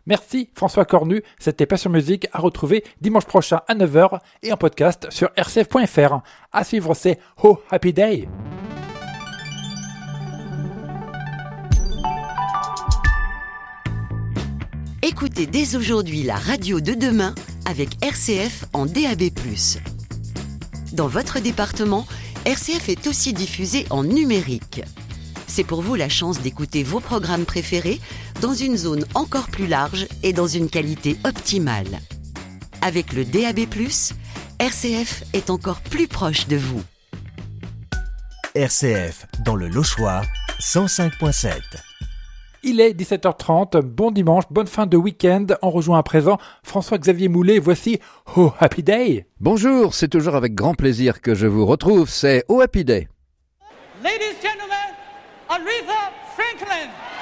Merci François Cornu, c'était Passion Musique à retrouver dimanche prochain à 9h et en podcast sur rcf.fr. À suivre, c'est Oh Happy Day. Écoutez dès aujourd'hui la radio de demain avec RCF en DAB+. Dans votre département, RCF est aussi diffusé en numérique. C'est pour vous la chance d'écouter vos programmes préférés dans une zone encore plus large et dans une qualité optimale. Avec le DAB+, RCF est encore plus proche de vous. RCF, dans le Lochois, 105.7. Il est 17h30, bon dimanche, bonne fin de week-end. On rejoint à présent François-Xavier Moulet, voici Oh Happy Day. Bonjour, c'est toujours avec grand plaisir que je vous retrouve, c'est Oh Happy Day. Ladies and gentlemen, Aretha Franklin.